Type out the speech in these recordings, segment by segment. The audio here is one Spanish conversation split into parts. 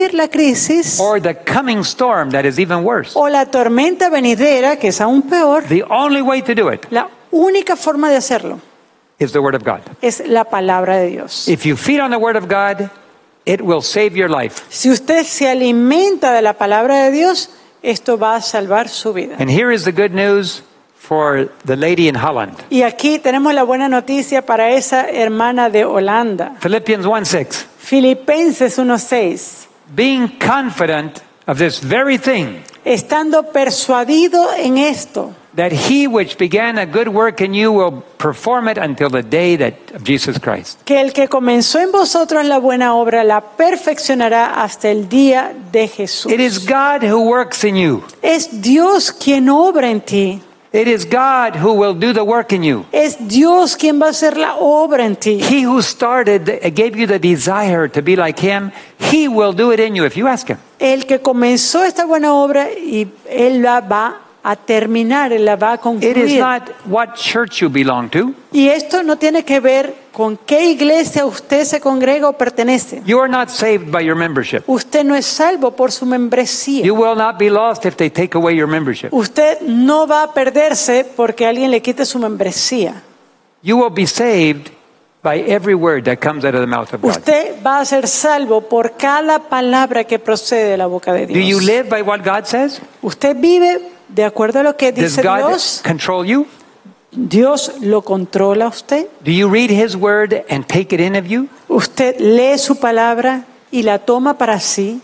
la crisis or the coming storm that is even worse. o la tormenta venidera, que es aún peor, The only way to do it la única forma de hacerlo is the Word of God. es la palabra de Dios. If you feed on the Word of God, it will save your life. Si usted se alimenta de la palabra de Dios, esto va a salvar su vida. And here is the good news for the lady in Holland. Y aquí tenemos la buena noticia para esa hermana de Holanda. Philippians 1:6. Filipenses 1:6. Being confident of this very thing, Estando persuadido en esto, that he which began a good work in you will perform it until the day of Jesus Christ. que el que comenzó en vosotros la buena obra la perfeccionará hasta el día de Jesús. It is God who works in you. Es Dios quien obra en ti. It is God who will do the work in you. Es Dios quien va a hacer la obra en ti. He who started, gave you the desire to be like him, he will do it in you if you ask him. El que comenzó esta buena obra y Él la va a terminar, Él la va a It is concluir. not what church you belong to. Y esto no tiene que ver con qué iglesia usted se congrega o pertenece. You are not saved by your membership. Usted no es salvo por su membresía. You will not be lost if they take away your membership. Usted no va a perderse porque alguien le quite su membresía. You will be saved by every word that comes out of the mouth of God. Usted va a ser salvo por cada palabra que procede de la boca de Do you Dios. live by what God says? Usted vive de acuerdo a lo que Does dice God Dios. control you? Dios lo controla a usted. Do you read his word and take it in of you? Usted lee su palabra y la toma para sí.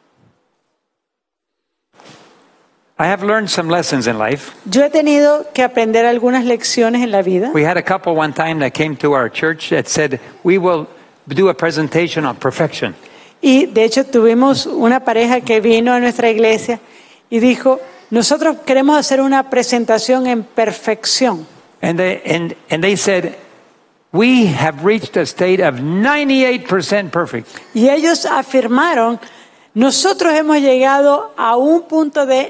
I have learned some lessons in life. Yo he tenido que aprender algunas lecciones en la vida. We had a couple one time that came to our church that said, we will do a presentation on perfection. Y de hecho tuvimos una pareja que vino a nuestra iglesia y dijo, nosotros queremos hacer una presentación en perfección. And they said, we have reached a state of 98% perfect. Y ellos afirmaron, nosotros hemos llegado a un punto de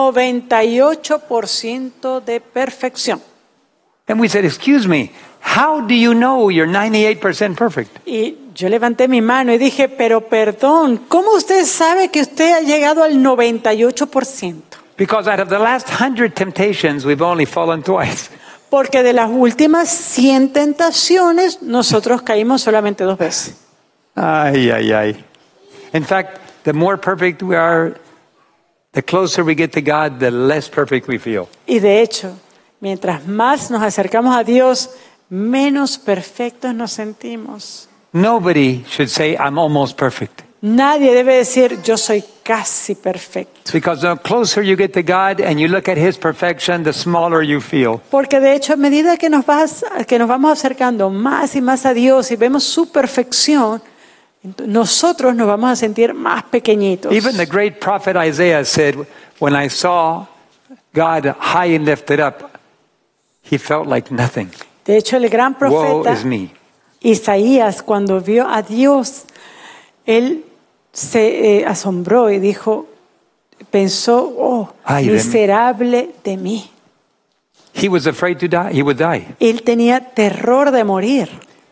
98% de perfección. And we said, excuse me, how do you know you're 98% perfect? Y yo levanté mi mano y dije, pero perdón, ¿cómo usted sabe que usted ha llegado al 98%? Because out of the last 100 temptations, we've only fallen twice. Porque de las últimas 100 tentaciones, nosotros caímos solamente 2 veces. Ay, ay, ay. In fact, the more perfect we are, the closer we get to God, the less perfect we feel. Y de hecho, mientras más nos acercamos a Dios, menos perfectos nos sentimos. Nobody should say, I'm almost perfect. Nadie debe decir, yo soy casi perfecto. Because the closer you get to God and you look at his perfection, the smaller you feel. Porque de hecho, a medida que nos vamos acercando más y más a Dios y vemos su perfección, nosotros nos vamos a sentir más pequeñitos. Even the great prophet Isaiah said, when I saw God high and lifted up, he felt like nothing. De hecho, el gran Woe profeta is me. Isaías, cuando vio a Dios, él se asombró y dijo, pensó, oh, Ay de mí. miserable de mí. He was afraid to die. He would die. Él tenía terror de morir.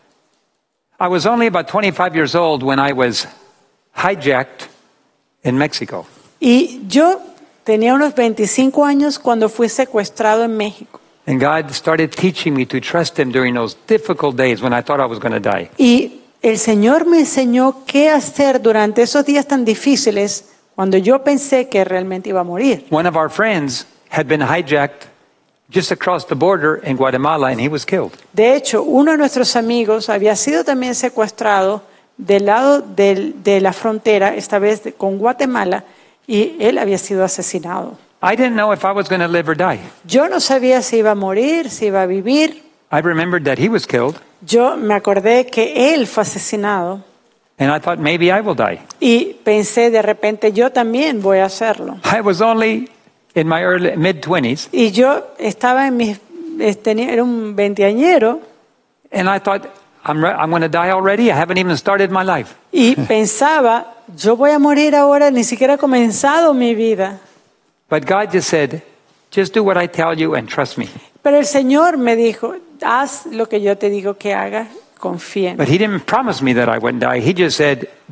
I was only about 25 years old when I was hijacked in Mexico. Y yo tenía unos 25 años cuando fui secuestrado en México. And God started teaching me to trust him during those difficult days when I thought I was going to die. Y el Señor me enseñó qué hacer durante esos días tan difíciles cuando yo pensé que realmente iba a morir. One of our friends had been hijacked just across the border in Guatemala and he was killed. De hecho, uno de nuestros amigos había sido también secuestrado del lado de la frontera, esta vez con Guatemala, y él había sido asesinado. I didn't know if I was going to live or die. Yo no sabía si iba a morir, si iba a vivir. I remembered that he was killed Yo me acordé que él fue asesinado and I thought maybe I will die. y pensé de repente yo también voy a hacerlo. I was only in my mid-20s Y yo estaba en era un veinteañero and I thought I'm going to die already. I haven't even started my life. y pensaba, yo voy a morir ahora, ni siquiera he comenzado mi vida. But God just said, just do what I tell you and trust me. Pero el Señor me dijo, haz lo que yo te digo que hagas, confía en mí. But he didn't promise me that I wouldn't die. He just said,